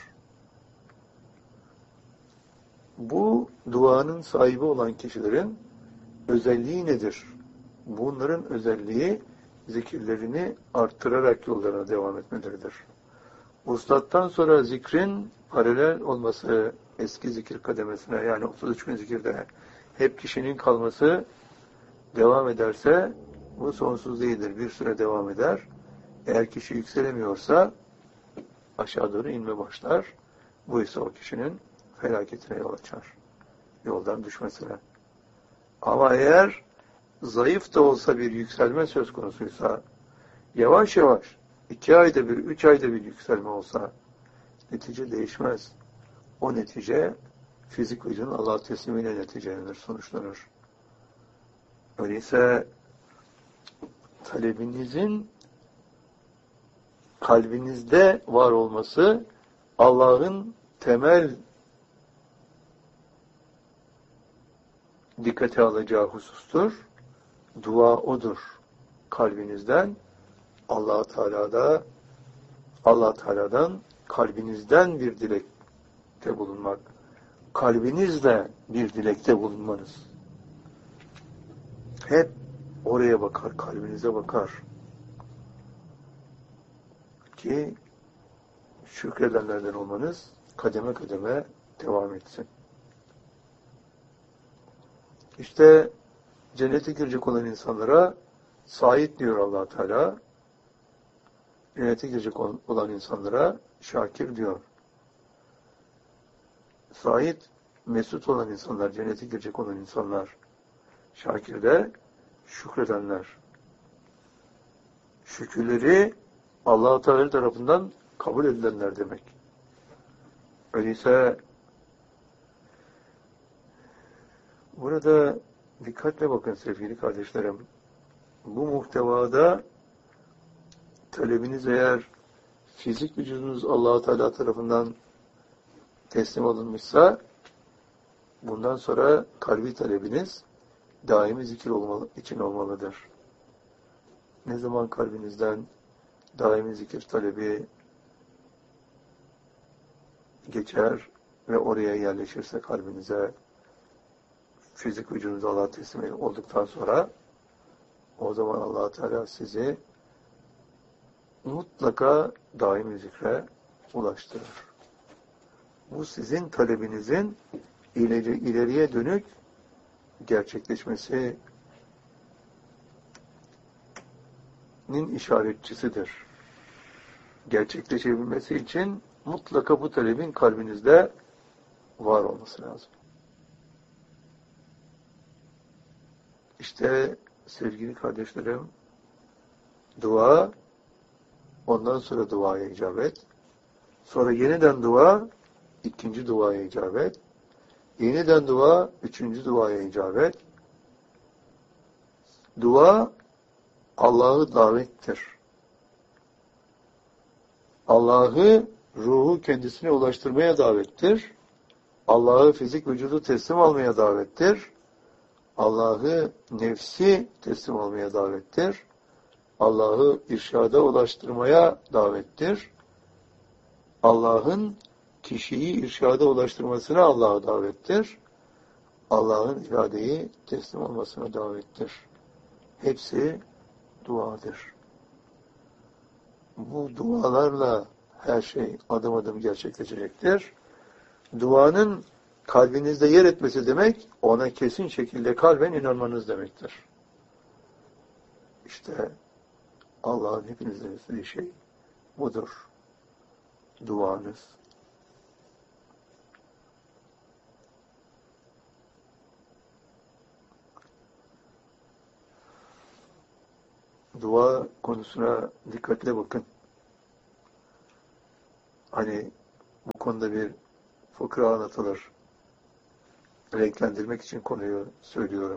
Bu duanın sahibi olan kişilerin özelliği nedir? Bunların özelliği zikirlerini arttırarak yollarına devam etmeleridir. Vuslattan sonra zikrin paralel olması eski zikir kademesine, yani 33 bin zikirde hep kişinin kalması devam ederse bu sonsuz değildir. Bir süre devam eder. Eğer kişi yükselemiyorsa aşağı doğru inme başlar. Bu ise o kişinin felaketine yol açar. Yoldan düşmesine. Ama eğer zayıf da olsa bir yükselme söz konusuysa, yavaş yavaş 2 ayda bir, 3 ayda bir yükselme olsa netice değişmez. O netice fizik vücudun Allah teslimiyle neticelenir, sonuçlanır. Öyleyse talebinizin kalbinizde var olması Allah'ın temel dikkate alacağı husustur. Dua odur. Kalbinizden Allah Teala'dan kalbinizden bir dilekte bulunmak. Kalbinizle bir dilekte bulunmanız. Hep oraya bakar, kalbinize bakar. Ki şükredenlerden olmanız kademe kademe devam etsin. İşte cennete girecek olan insanlara Said diyor Allah Teala. Cennete girecek olan insanlara Şakir diyor. Said, mesut olan insanlar, cennete girecek olan insanlar. Şakir de şükredenler. Şükürleri Allah Teala tarafından kabul edilenler demek. Öyleyse burada dikkatle bakın sevgili kardeşlerim. Bu muhtevada talebiniz eğer fizik vücudunuz Allah Teala tarafından teslim alınmışsa bundan sonra kalbi talebiniz daimi zikir için olmalıdır. Ne zaman kalbinizden daimi zikir talebi geçer ve oraya yerleşirse kalbinize fizik vücudunuza Allah'a teslim olduktan sonra o zaman Allah Teala sizi mutlaka daimi zikre ulaştırır. Bu sizin talebinizin ileriye dönük gerçekleşmesinin işaretçisidir. Gerçekleşebilmesi için mutlaka bu talebin kalbinizde var olması lazım. İşte sevgili kardeşlerim, dua, ondan sonra duaya icabet, sonra yeniden dua, ikinci duaya icabet, yeniden dua, üçüncü duaya icabet. Dua, Allah'ı davettir. Allah'ı ruhu kendisine ulaştırmaya davettir. Allah'ı fizik vücudu teslim almaya davettir. Allah'ı nefsi teslim almaya davettir. Allah'ı irşada ulaştırmaya davettir. Allah'ın kişiyi irşada ulaştırmasına Allah'a davettir. Allah'ın iradeyi teslim olmasına davettir. Hepsi duadır. Bu dualarla her şey adım adım gerçekleşecektir. Duanın kalbinizde yer etmesi demek, ona kesin şekilde kalben inanmanız demektir. İşte Allah'ın hepinizden istediği şey budur. Duanız. Dua konusuna dikkatle bakın. Hani bu konuda bir fıkra anlatılır. Renklendirmek için konuyu söylüyorum.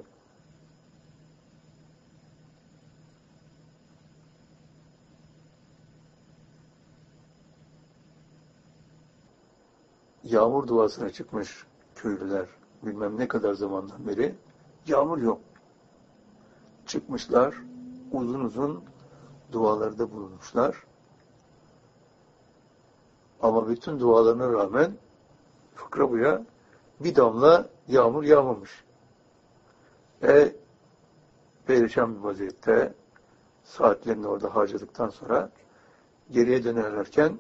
Yağmur duasına çıkmış köylüler. Bilmem ne kadar zamandan beri yağmur yok. Çıkmışlar, uzun uzun dualarda bulunmuşlar. Ama bütün dualarına rağmen fıkra buya bir damla yağmur yağmamış. Perişan bir vaziyette saatlerini orada harcadıktan sonra geriye dönerlerken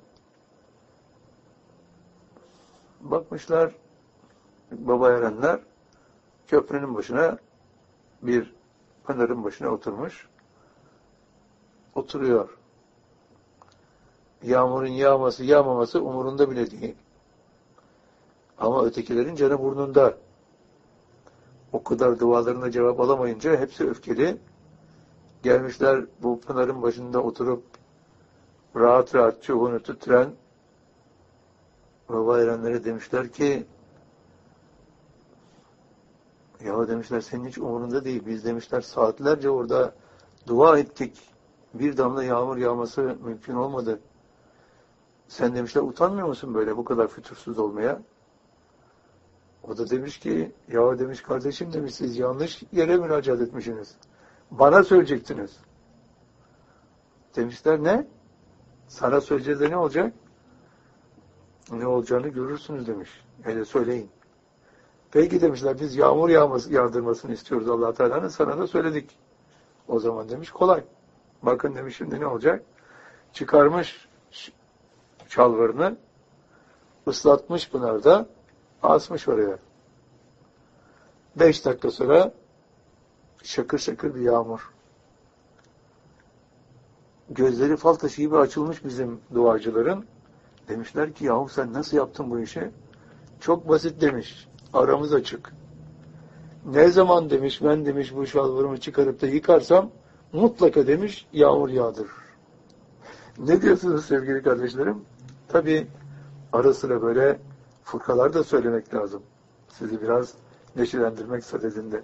bakmışlar, baba erenler köprünün başına, bir pınarın başına oturmuş. Oturuyor. Yağmurun yağması, yağmaması umurunda bile değil. Ama ötekilerin canı burnunda. O kadar dualarına cevap alamayınca hepsi öfkeli. Gelmişler bu pınarın başında oturup rahat rahat çubuğunu tüttüren baba erenlere demişler ki, ya demişler senin hiç umurunda değil. Biz demişler saatlerce orada dua ettik. Bir damla yağmur yağması mümkün olmadı. Sen demişler utanmıyor musun böyle bu kadar fütursuz olmaya? O da demiş ki, ya demiş kardeşim demiş siz yanlış yere müracaat etmişsiniz. Bana söyleyecektiniz. Demişler ne? Sana söyleyeceğiz de ne olacak? Ne olacağını görürsünüz demiş. Hele söyleyin. Peki demişler biz yağmur yağdırmasını istiyoruz Allah Teala'nın, sana da söyledik. O zaman demiş kolay. Bakın demiş şimdi ne olacak? Çıkarmış şalvarını, ıslatmış pınarda, asmış oraya. 5 dakika sonra şakır şakır bir yağmur. Gözleri fal taşı gibi açılmış bizim duacıların. Demişler ki yahu sen nasıl yaptın bu işi? Çok basit demiş. Aramız açık. Ne zaman demiş ben demiş bu şalvarımı çıkarıp da yıkarsam mutlaka demiş yağmur yağdırır. Ne diyorsunuz sevgili kardeşlerim? Tabii ara sıra böyle fıkralar da söylemek lazım. Sizi biraz neşelendirmek sadedinde.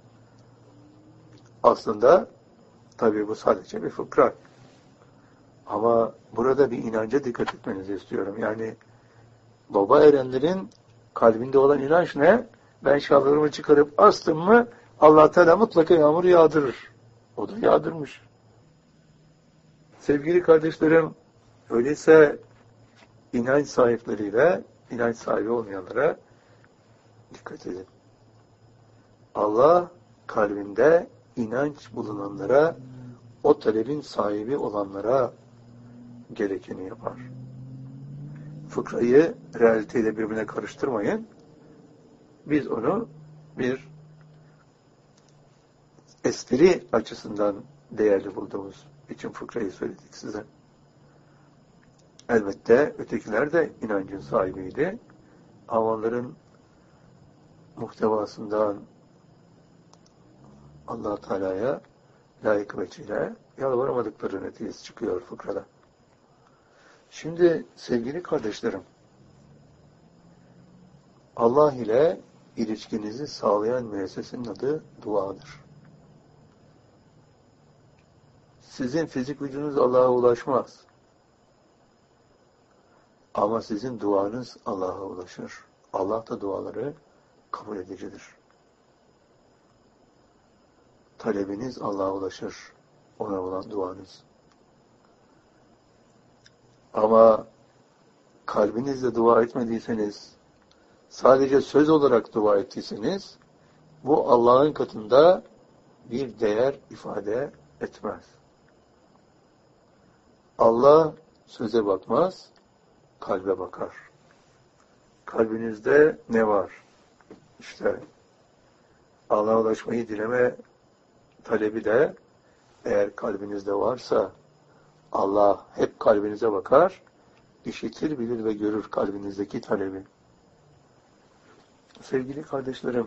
Aslında tabii bu sadece bir fıkra. Ama burada bir inanca dikkat etmenizi istiyorum. Yani baba erenlerin kalbinde olan inanç ne? Ben şalvarımı çıkarıp astım mı Allah Teala mutlaka yağmur yağdırır. O da yağdırmış. Sevgili kardeşlerim, öyleyse inanç sahipleriyle inanç sahibi olmayanlara dikkat edin. Allah kalbinde inanç bulunanlara, o talebin sahibi olanlara gerekeni yapar. Fıkrayı realiteyle birbirine karıştırmayın. Biz onu bir espri açısından değerli bulduğumuz için fıkrayı söyledik size. Elbette ötekiler de inancın sahibiydi. Ama onların muhtevasından Allah Teala'ya layık vecihle yalvaramadıkları neticesi çıkıyor fıkrada. Şimdi sevgili kardeşlerim, Allah ile ilişkinizi sağlayan müessesenin adı duadır. Sizin fizik vücudunuz Allah'a ulaşmaz. Ama sizin duanız Allah'a ulaşır. Allah da duaları kabul edicidir. Talebiniz Allah'a ulaşır. Ona olan duanız. Ama kalbinizle dua etmediyseniz, sadece söz olarak dua ettiyseniz, bu Allah'ın katında bir değer ifade etmez. Allah söze bakmaz, kalbe bakar. Kalbinizde ne var? İşte Allah'a ulaşmayı dileme talebi de eğer kalbinizde varsa Allah hep kalbinize bakar, işitir, bilir ve görür kalbinizdeki talebi. Sevgili kardeşlerim,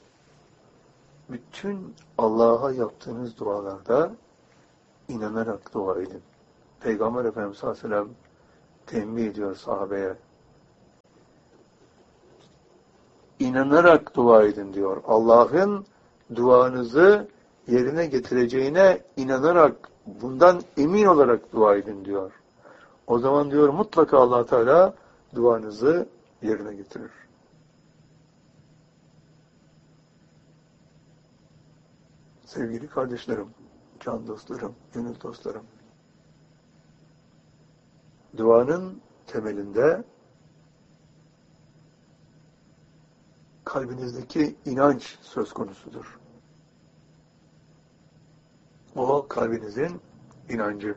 bütün Allah'a yaptığınız dualarda inanarak dua edin. Peygamber Efendimiz sallallahu aleyhi ve sellem tembih ediyor sahabeye. inanarak dua edin diyor. Allah'ın duanızı yerine getireceğine inanarak, bundan emin olarak dua edin diyor. O zaman diyor mutlaka Allah Teala duanızı yerine getirir. Sevgili kardeşlerim, can dostlarım, gönül dostlarım, duanın temelinde kalbinizdeki inanç söz konusudur. O kalbinizin inancı.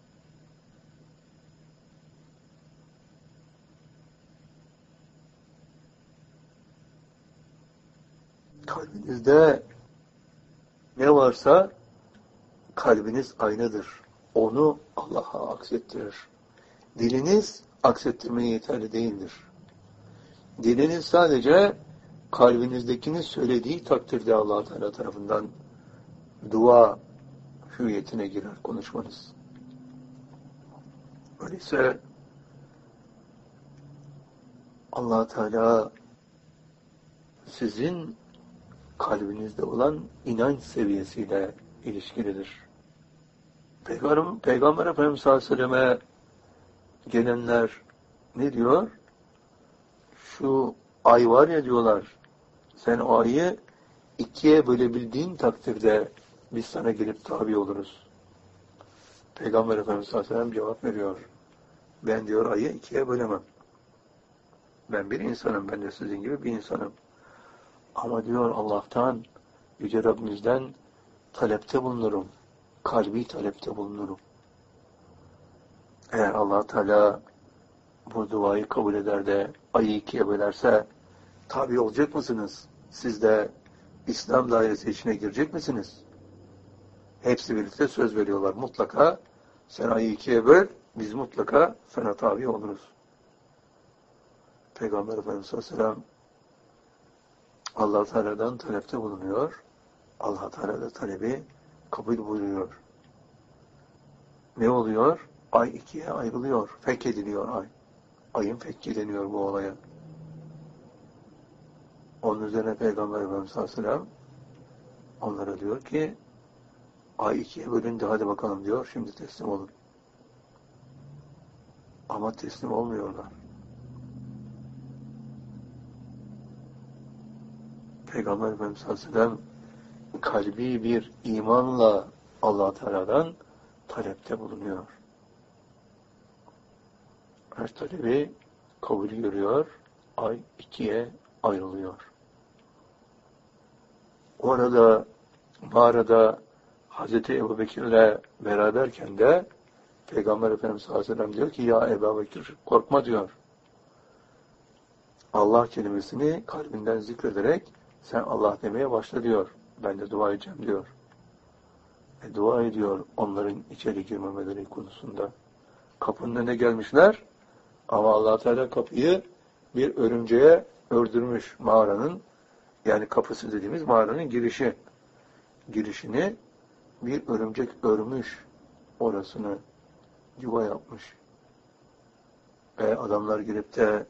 Kalbinizde ne varsa kalbiniz aynadır. Onu Allah'a aksettirir. Diliniz aksettirmeye yeterli değildir. Diliniz sadece kalbinizdekini söylediği takdirde Allah Teala tarafından dua hüviyetine girer konuşmanız. Öyleyse Allah Teala sizin kalbinizde olan inanç seviyesiyle ilişkilidir. Peygamber Efendimiz sallallahu aleyhi ve selleme gelenler ne diyor? Şu ay var ya diyorlar, sen o ayı ikiye bölebildiğin takdirde biz sana gelip tabi oluruz. Peygamber Efendimiz sallallahu aleyhi ve sellem cevap veriyor. Ben diyor ayı ikiye bölemem. Ben bir insanım, ben de sizin gibi bir insanım. Ama diyor Allah'tan, Yüce Rabbimizden talepte bulunurum. Kalbi talepte bulunurum. Eğer Allah Teala bu duayı kabul eder de ayı ikiye bölerse tabi olacak mısınız? Siz de İslam dairesi içine girecek misiniz? Hepsi birlikte söz veriyorlar. Mutlaka sen ayı ikiye böl, biz mutlaka sana tabi oluruz. Peygamber Efendimiz sallallahu aleyhi ve sellem Allah Teala'dan talepte bulunuyor. Allah Teala da talebi kabul buyuruyor. Ne oluyor? Ay ikiye ayrılıyor. Fethediliyor ay. Ayın fethi deniyor bu olaya. Onun üzerine Peygamber Efendimiz sallallahu aleyhi ve sellem onlara diyor ki ay ikiye bölündü hadi bakalım diyor. Şimdi teslim olun. Ama teslim olmuyorlar. Peygamber Efendimiz sallallahu aleyhi ve sellem kalbi bir imanla Allah Teala'dan talepte bulunuyor. Her talebi kabul görüyor. Ay ikiye ayrılıyor. Orada mağarada Hazreti Ebubekir'le beraberken de Peygamber Efendimiz sallallahu aleyhi ve sellem diyor ki ya Ebubekir korkma diyor. Allah kelimesini kalbinden zikrederek sen Allah demeye başla diyor. Ben de dua edeceğim diyor. Dua ediyor onların içeri girmemeleri konusunda. Kapının önüne gelmişler ama Allah Teala kapıyı bir örümceğe ördürmüş mağaranın, yani kapısı dediğimiz mağaranın girişini bir örümcek örmüş, orasını yuva yapmış. Adamlar girip de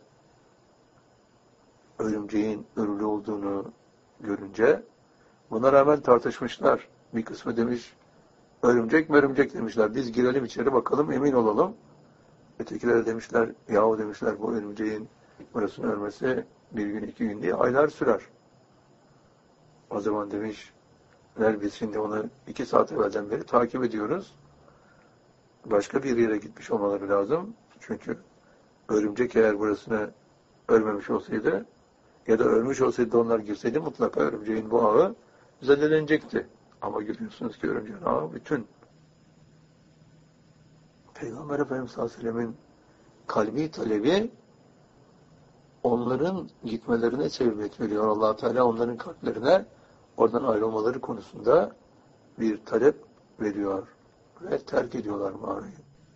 örümceğin örülü olduğunu görünce buna rağmen tartışmışlar. Bir kısmı demiş örümcek mi örümcek demişler. Biz girelim içeri bakalım emin olalım. Ötekiler demişler yahu demişler bu örümceğin burasını örmesi bir gün iki gün diye aylar sürer. O zaman demişler biz şimdi onu 2 saat evvelden beri takip ediyoruz. Başka bir yere gitmiş olmaları lazım. Çünkü örümcek eğer burasını örmemiş olsaydı ya da ölmüş olsaydı onlar girseydi mutlaka örümceğin bu ağı zedelenecekti. Ama görüyorsunuz ki örümceğin ağı bütün. Peygamber Efendimiz sallallahu aleyhi ve sellem'in kalbi talebi onların gitmelerine sebebiyet veriyor. Allah Teala onların kalplerine oradan ayrılmaları konusunda bir talep veriyor ve terk ediyorlar mağarayı.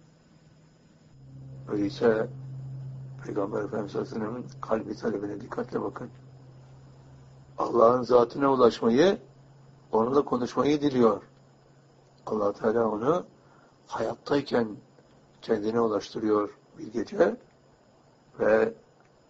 Öyleyse Peygamber Efendimiz sallallahu aleyhi ve sellem'in kalbi talebine dikkatle bakın. Allah'ın zatına ulaşmayı, onunla konuşmayı diliyor. Allah Teala onu hayattayken kendine ulaştırıyor bir gece ve